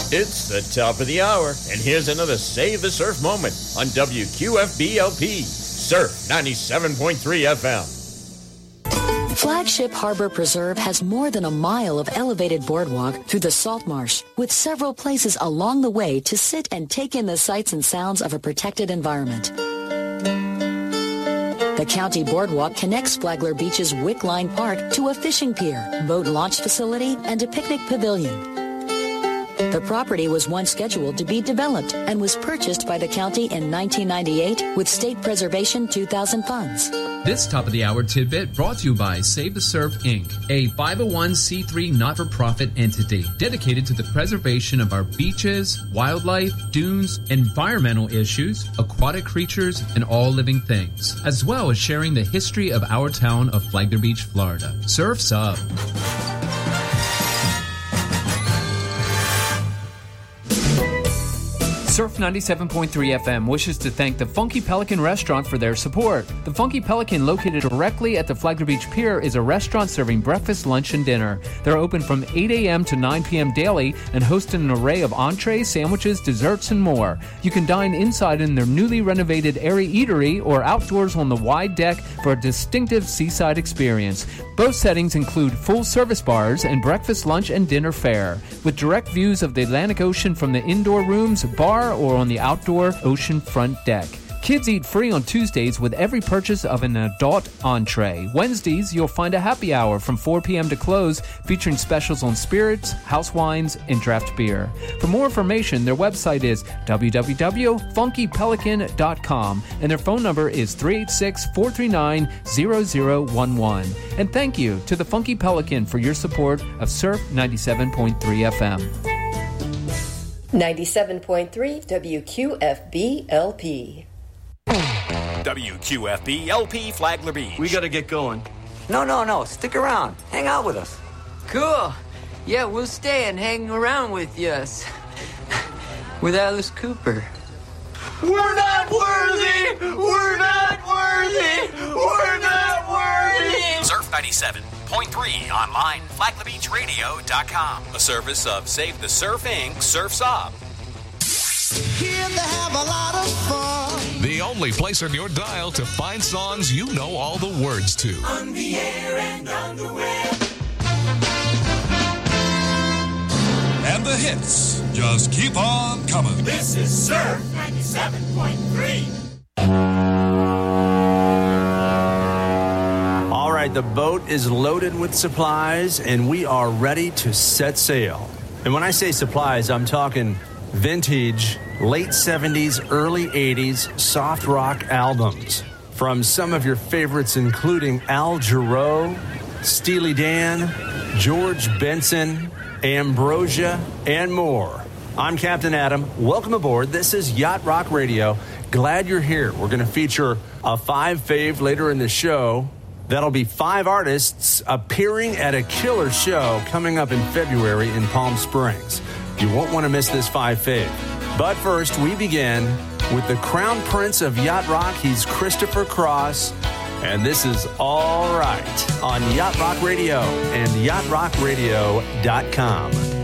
It's the top of the hour, and here's another Save the Surf moment on WQFB-LP, Surf 97.3 FM. Flagship Harbor Preserve has more than a mile of elevated boardwalk through the salt marsh, with several places along the way to sit and take in the sights and sounds of a protected environment. The county boardwalk connects Flagler Beach's Wick Line Park to a fishing pier, boat launch facility, and a picnic pavilion. The property was once scheduled to be developed and was purchased by the county in 1998 with State Preservation 2000 funds. This top-of-the-hour tidbit brought to you by Save the Surf, Inc., a 501c3 not-for-profit entity dedicated to the preservation of our beaches, wildlife, dunes, environmental issues, aquatic creatures, and all living things, as well as sharing the history of our town of Flagler Beach, Florida. Surf's up. Surf 97.3 FM wishes to thank the Funky Pelican Restaurant for their support. The Funky Pelican, located directly at the Flagler Beach Pier, is a restaurant serving breakfast, lunch, and dinner. They're open from 8 a.m. to 9 p.m. daily and host an array of entrees, sandwiches, desserts, and more. You can dine inside in their newly renovated airy eatery or outdoors on the wide deck for a distinctive seaside experience. Both settings include full-service bars and breakfast, lunch, and dinner fare, with direct views of the Atlantic Ocean from the indoor rooms, bar, or on the outdoor ocean front deck. Kids eat free on Tuesdays with every purchase of an adult entree. Wednesdays, you'll find a happy hour from 4 p.m. to close, featuring specials on spirits, house wines, and draft beer. For more information, their website is www.funkypelican.com, and their phone number is 386-439-0011. And thank you to the Funky Pelican for your support of Surf 97.3 FM. 97.3 WQFB-LP. WQFB-LP Flagler Beach. We gotta get going. No. Stick around. Hang out with us. Cool. Yeah, we'll stay and hang around with us. With Alice Cooper. We're not worthy! We're not worthy! We're not worthy! Surf 97.3 online, FlaglerBeachRadio.com. A service of Save the Surf, Inc., Surf's Up. Here to have a lot of fun. The only place on your dial to find songs you know all the words to. On the air and on the web. And the hits just keep on coming. This is Surf 97.3. All right, the boat is loaded with supplies, and we are ready to set sail. And when I say supplies, I'm talking vintage, late 70s, early 80s soft rock albums from some of your favorites, including Al Jarreau, Steely Dan, George Benson, Ambrosia, and more. I'm Captain Adam. Welcome aboard. This is Yacht Rock Radio. Glad you're here. We're going to feature a 5 fave later in the show. That'll be 5 artists appearing at a killer show coming up in February in Palm Springs. You won't want to miss this 5 fave. But first, we begin with the Crown Prince of Yacht Rock. He's Christopher Cross. And this is All Right on Yacht Rock Radio and yachtrockradio.com.